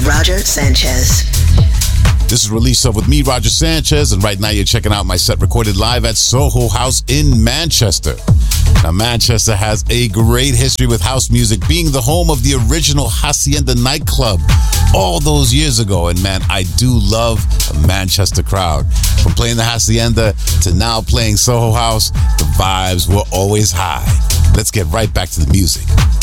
Roger Sanchez. This is Release Up with me, Roger Sanchez, and right now you're checking out my set recorded live at Soho House in Manchester. Now, Manchester has a great history with house music, being the home of the original Hacienda nightclub all those years ago. And man, I do love a Manchester crowd. From playing the Hacienda to now playing Soho House, the vibes were always high. Let's get right back to the music.